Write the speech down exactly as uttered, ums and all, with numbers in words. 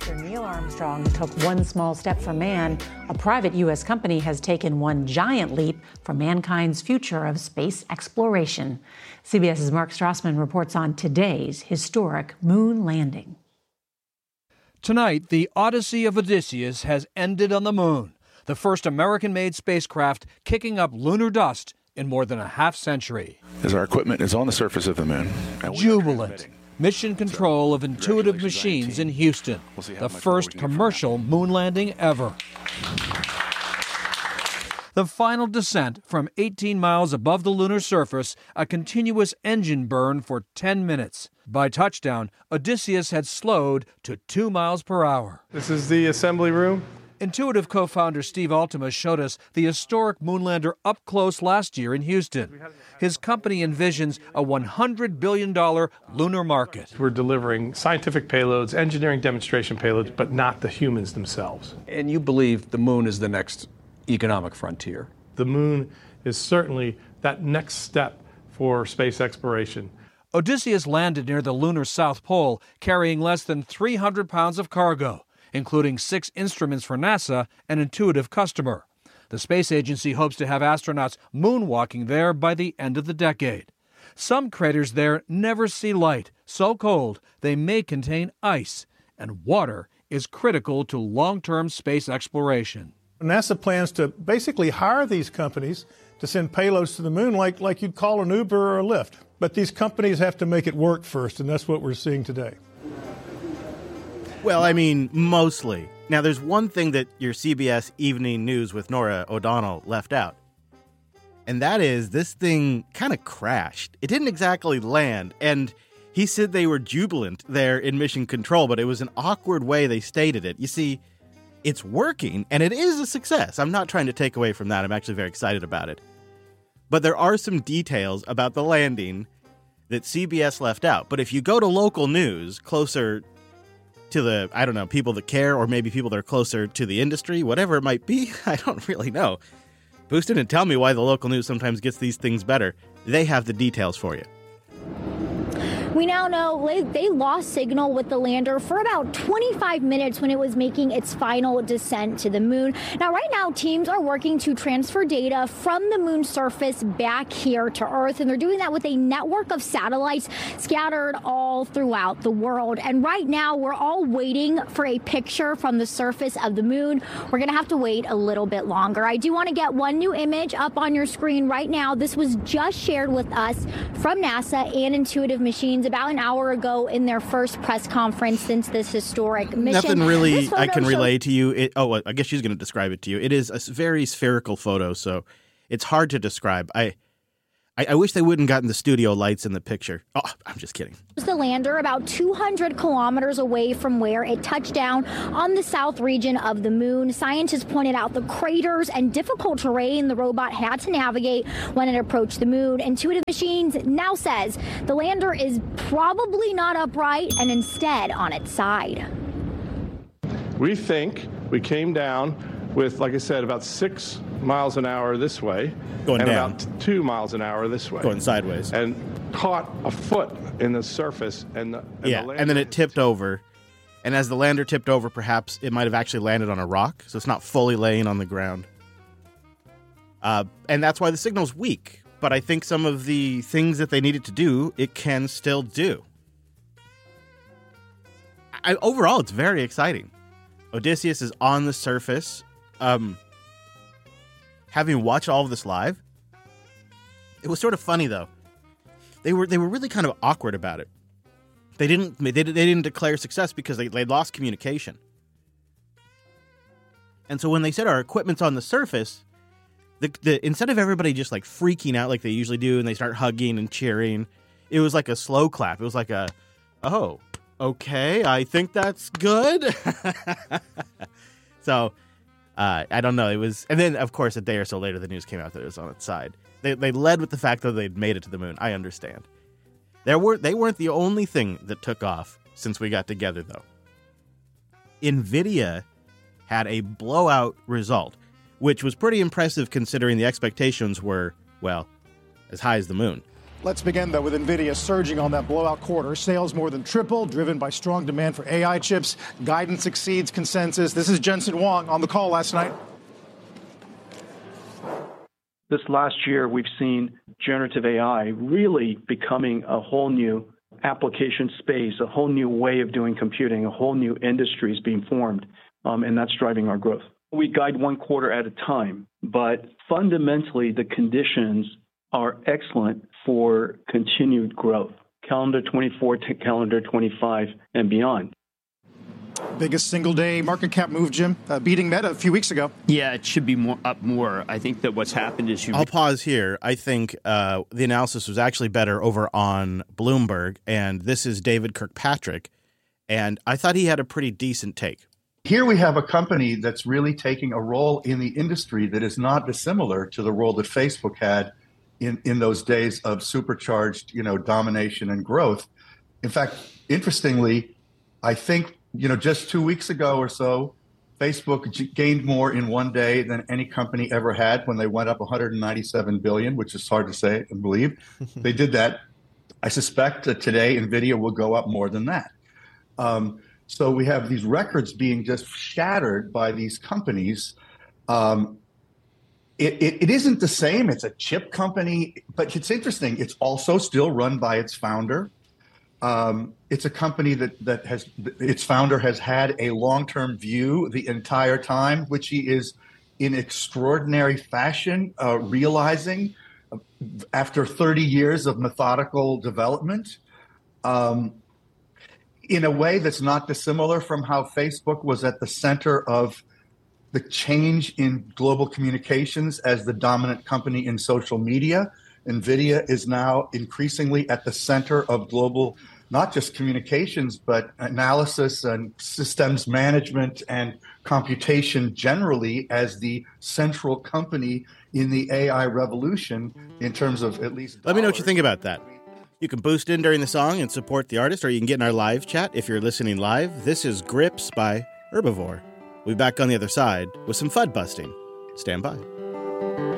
After Neil Armstrong took one small step for man, a private U S company has taken one giant leap for mankind's future of space exploration. CBS's Mark Strassman reports on today's historic moon landing. Tonight, the Odyssey of Odysseus has ended on the moon, the first American-made spacecraft kicking up lunar dust in more than a half century. As our equipment is on the surface of the moon. Jubilant. Mission control of Intuitive Machines in Houston, the first commercial moon landing ever. The final descent from eighteen miles above the lunar surface, a continuous engine burn for ten minutes. By touchdown, Odysseus had slowed to two miles per hour. This is the assembly room. Intuitive co-founder Steve Altemus showed us the historic moonlander up close last year in Houston. His company envisions a one hundred billion dollars lunar market. We're delivering scientific payloads, engineering demonstration payloads, but not the humans themselves. And you believe the moon is the next economic frontier? The moon is certainly that next step for space exploration. Odysseus landed near the lunar South Pole, carrying less than three hundred pounds of cargo, including six instruments for NASA, an Intuitive customer. The space agency hopes to have astronauts moonwalking there by the end of the decade. Some craters there never see light, so cold they may contain ice, and water is critical to long-term space exploration. NASA plans to basically hire these companies to send payloads to the moon like, like you'd call an Uber or a Lyft. But these companies have to make it work first, and that's what we're seeing today. Well, I mean, mostly. Now, there's one thing that your C B S Evening News with Norah O'Donnell left out. And that is this thing kind of crashed. It didn't exactly land. And he said they were jubilant there in Mission Control, but it was an awkward way they stated it. You see, it's working, and it is a success. I'm not trying to take away from that. I'm actually very excited about it. But there are some details about the landing that C B S left out. But if you go to local news closer to the, I don't know, people that care, or maybe people that are closer to the industry, whatever it might be, I don't really know. Boost didn't tell me why the local news sometimes gets these things better. They have the details for you. We now know they lost signal with the lander for about twenty-five minutes when it was making its final descent to the moon. Now, right now, teams are working to transfer data from the moon's surface back here to Earth, and they're doing that with a network of satellites scattered all throughout the world. And right now, we're all waiting for a picture from the surface of the moon. We're going to have to wait a little bit longer. I do want to get one new image up on your screen right now. This was just shared with us from NASA and Intuitive Machines about an hour ago in their first press conference since this historic mission. Nothing really I can relay to you. It, oh, I guess she's going to describe it to you. It is a very spherical photo, so it's hard to describe. I I, I wish they wouldn't gotten the studio lights in the picture. Oh, I'm just kidding. The lander about two hundred kilometers away from where it touched down on the south region of the moon. Scientists pointed out the craters and difficult terrain the robot had to navigate when it approached the moon. Intuitive Machines now says the lander is probably not upright and instead on its side. We think we came down with, like I said, about six miles an hour this way. Going and down. about two miles an hour this way. Going sideways. And caught a foot in the surface. And, the, and yeah, the and then it tipped over. And as the lander tipped over, perhaps it might have actually landed on a rock, so it's not fully laying on the ground. Uh, and that's why the signal's weak. But I think some of the things that they needed to do, it can still do. I, overall, it's very exciting. Odysseus is on the surface. Um, having watched all of this live, it was sort of funny though. They were they were really kind of awkward about it. They didn't they, they didn't declare success because they they lost communication. And so when they said our equipment's on the surface, the, the instead of everybody just like freaking out like they usually do and they start hugging and cheering, it was like a slow clap. It was like a, oh, okay, I think that's good. So. Uh, I don't know. It was, and then of course a day or so later, the news came out that it was on its side. They they led with the fact that they'd made it to the moon. I understand. There were they weren't the only thing that took off since we got together, though. NVIDIA had a blowout result, which was pretty impressive considering the expectations were, well, as high as the moon. Let's begin, though, with NVIDIA surging on that blowout quarter. Sales more than tripled, driven by strong demand for A I chips. Guidance exceeds consensus. This is Jensen Huang on the call last night. This last year, we've seen generative A I really becoming a whole new application space, a whole new way of doing computing, a whole new industry is being formed, um, and that's driving our growth. We guide one quarter at a time, but fundamentally, the conditions are excellent for continued growth, calendar twenty-four to calendar twenty-five and beyond. Biggest single day market cap move, Jim, uh, beating Meta a few weeks ago. Yeah, it should be more up more. I think that what's happened is you. I'll pause here. I think uh, the analysis was actually better over on Bloomberg, and this is David Kirkpatrick, and I thought he had a pretty decent take. Here we have a company that's really taking a role in the industry that is not dissimilar to the role that Facebook had in, in those days of supercharged, you know, domination and growth. In fact, interestingly, I think, you know, just two weeks ago or so, Facebook g- gained more in one day than any company ever had when they went up one hundred ninety-seven billion, which is hard to say and believe. They did that. I suspect that today NVIDIA will go up more than that. Um, so we have these records being just shattered by these companies. Um, it, it, it isn't the same. It's a chip company, but it's interesting. It's also still run by its founder. Um, it's a company that, that has, its founder has had a long-term view the entire time, which he is in extraordinary fashion uh, realizing after thirty years of methodical development. Um, in a way that's not dissimilar from how Facebook was at the center of the change in global communications as the dominant company in social media. NVIDIA is now increasingly at the center of global, not just communications, but analysis and systems management and computation generally as the central company in the A I revolution in terms of at least dollars. Let me know what you think about that. You can boost in during the song and support the artist, or you can get in our live chat if you're listening live. This is Grips by Herbivore. We'll be back on the other side with some F U D busting. Stand by.